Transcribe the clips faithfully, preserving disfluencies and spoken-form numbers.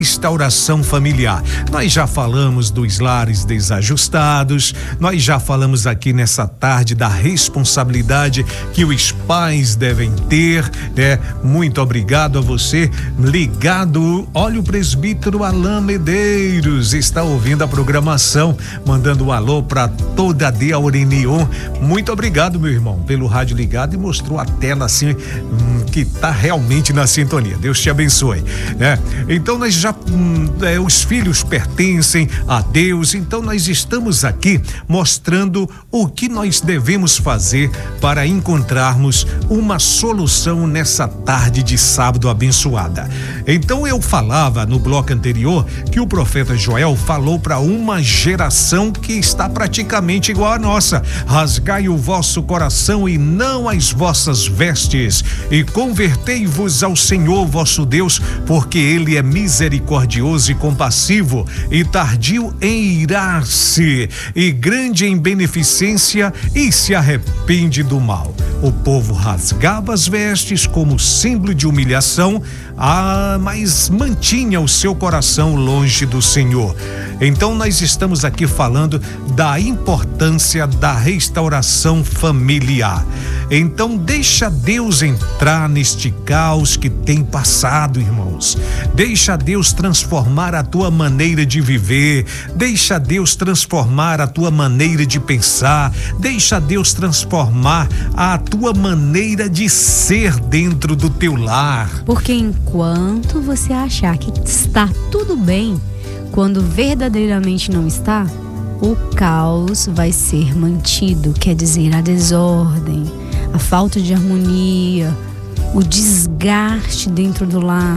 Restauração familiar. Nós já falamos dos lares desajustados, nós já falamos aqui nessa tarde da responsabilidade que os pais devem ter, né? Muito obrigado a você ligado. Olha, o presbítero Alain Medeiros está ouvindo a programação, mandando um alô para toda a D A Orenion. Muito obrigado, meu irmão, pelo rádio ligado, e mostrou a tela assim, hum, que tá realmente na sintonia. Deus te abençoe, né? Então nós já Hum, é, os filhos pertencem a Deus, então nós estamos aqui mostrando o que nós devemos fazer para encontrarmos uma solução nessa tarde de sábado abençoada. Então eu falava no bloco anterior que o profeta Joel falou para uma geração que está praticamente igual à nossa: rasgai o vosso coração e não as vossas vestes, e convertei-vos ao Senhor vosso Deus, porque ele é misericordioso misericordioso e compassivo, e tardio em irar-se, e grande em beneficência, e se arrepende do mal. O povo rasgava as vestes como símbolo de humilhação, ah, mas mantinha o seu coração longe do Senhor. Então nós estamos aqui falando da importância da restauração familiar. Então deixa Deus entrar neste caos que tem passado, irmãos. Deixa Deus transformar a tua maneira de viver, deixa Deus transformar a tua maneira de pensar, deixa Deus transformar a tua maneira de ser dentro do teu lar. Porque enquanto você achar que está tudo bem, quando verdadeiramente não está, o caos vai ser mantido, quer dizer, a desordem, a falta de harmonia, o desgaste dentro do lar.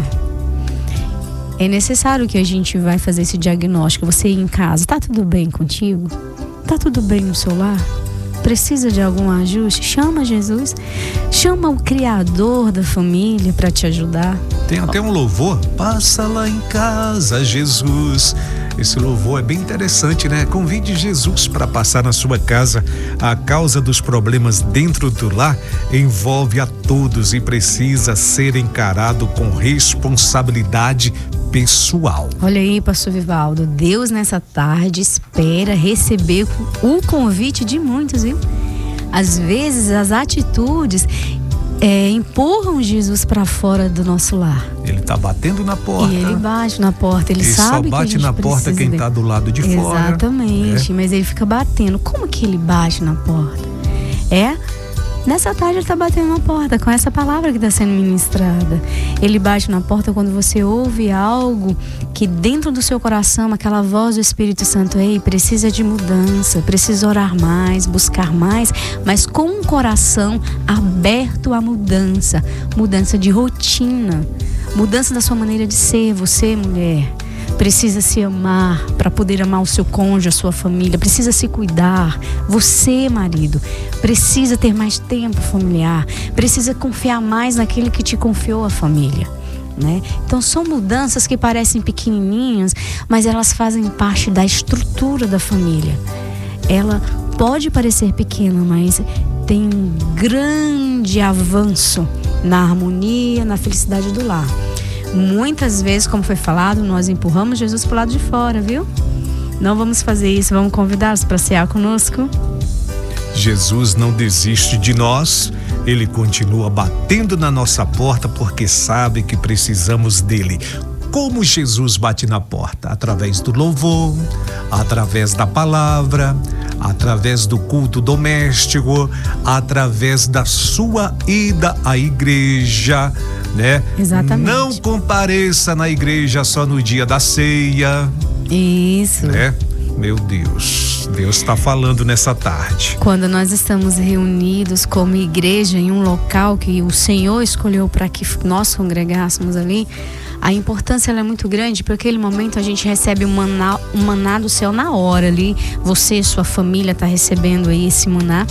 É necessário que a gente vai fazer esse diagnóstico. Você em casa, tá tudo bem contigo? Tá tudo bem no seu lar? Precisa de algum ajuste? Chama Jesus, chama o Criador da família para te ajudar. Tem até um louvor: passa lá em casa, Jesus. Esse louvor é bem interessante, né? Convide Jesus para passar na sua casa. A causa dos problemas dentro do lar envolve a todos e precisa ser encarado com responsabilidade pessoal. Olha aí, pastor Vivaldo, Deus nessa tarde espera receber o convite de muitos, viu? Às vezes as atitudes é, empurram Jesus para fora do nosso lar. Ele tá batendo na porta. E ele bate na porta, ele e sabe só bate que a gente na porta quem dele. tá do lado de Exatamente, fora. Exatamente, né? Mas ele fica batendo. Como que ele bate na porta? É... Nessa tarde ele está batendo na porta com essa palavra que está sendo ministrada. Ele bate na porta quando você ouve algo que dentro do seu coração, aquela voz do Espírito Santo: ei, precisa de mudança, precisa orar mais, buscar mais, mas com um coração aberto à mudança, mudança de rotina, mudança da sua maneira de ser. Você, mulher, precisa se amar para poder amar o seu cônjuge, a sua família, precisa se cuidar. Você, marido, precisa ter mais tempo familiar, precisa confiar mais naquele que te confiou a família, né? Então são mudanças que parecem pequenininhas, mas elas fazem parte da estrutura da família. Ela pode parecer pequena, mas tem um grande avanço na harmonia, na felicidade do lar. Muitas vezes, como foi falado, nós empurramos Jesus para o lado de fora, viu? Não vamos fazer isso, vamos convidá-los para cear conosco. Jesus não desiste de nós, ele continua batendo na nossa porta porque sabe que precisamos dele. Como Jesus bate na porta? Através do louvor, através da palavra, através do culto doméstico, através da sua ida à igreja, né? Exatamente. Não compareça na igreja só no dia da ceia. Isso. Né? Meu Deus, Deus está falando nessa tarde. Quando nós estamos reunidos como igreja em um local que o Senhor escolheu para que nós congregássemos ali, a importância ela é muito grande, porque naquele momento a gente recebe um maná, um maná do céu na hora ali. Você e sua família está recebendo aí esse maná.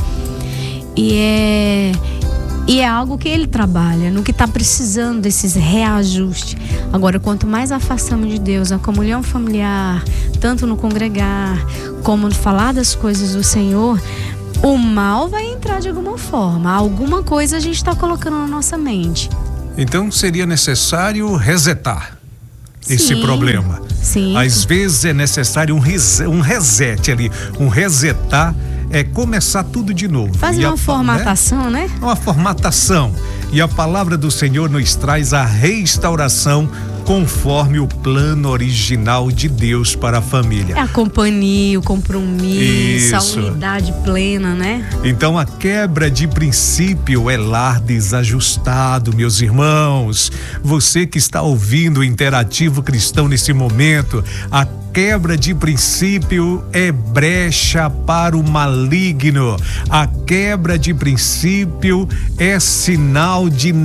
E é, e é algo que ele trabalha, no que está precisando desses reajustes. Agora, quanto mais afastamos de Deus, a comunhão familiar, tanto no congregar, como no falar das coisas do Senhor, o mal vai entrar de alguma forma. Alguma coisa a gente está colocando na nossa mente. Então seria necessário resetar. esse Sim, problema. Sim. Às vezes é necessário um reset, um reset ali, um resetar, é começar tudo de novo. Fazer e uma a, formatação, né? né? Uma formatação. E a palavra do Senhor nos traz a restauração conforme o plano original de Deus para a família. É a companhia, o compromisso, Isso. a unidade plena, né? Então a quebra de princípio é lar desajustado, meus irmãos. Você que está ouvindo o Interativo Cristão nesse momento, a quebra de princípio é brecha para o maligno. A quebra de princípio é sinal de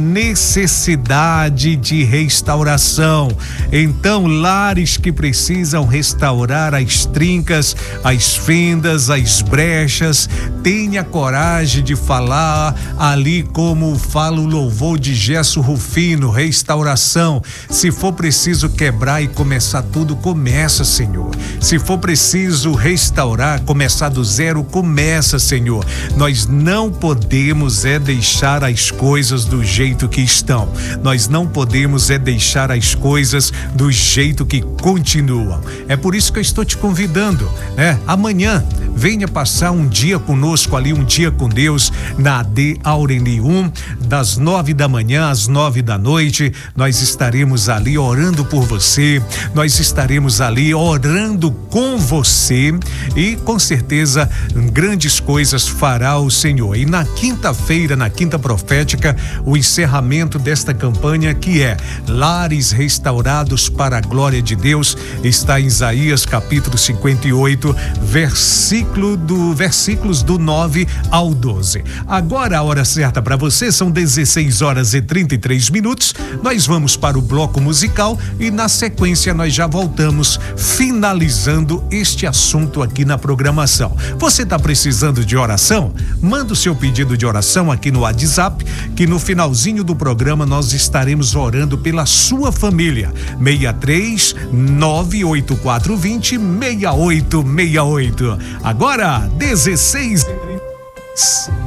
necessidade de restauração. Então, lares que precisam restaurar as trincas, as fendas, as brechas, tenha coragem de falar ali como fala o louvor de Gesso Rufino, restauração. Se for preciso quebrar e começar tudo, começa, Senhor. Se for preciso restaurar, começar do zero, começa, Senhor. Nós não podemos é deixar as coisas do jeito que estão. Nós não podemos é deixar as coisas do jeito que continuam. É por isso que eu estou te convidando, né? Amanhã, venha passar um dia conosco ali, um dia com Deus, na A D Aurelium, das nove da manhã às nove da noite. Nós estaremos ali orando por você, nós estaremos ali orando com você e com certeza grandes coisas fará o Senhor. E na quinta-feira, na quinta profética, o encerramento desta campanha que é Lares Restaurados para a Glória de Deus, está em Isaías capítulo cinquenta e oito, versículo do versículos do nove ao doze. Agora a hora certa para você são dezesseis horas e trinta e três minutos. Nós vamos para o bloco musical e na sequência nós já voltamos finalizando este assunto aqui na programação. Você está precisando de oração? Manda o seu pedido de oração aqui no WhatsApp, que no finalzinho do programa nós estaremos orando pela sua família. seis três nove oito quatro dois zero seis oito seis oito. Agora dezesseis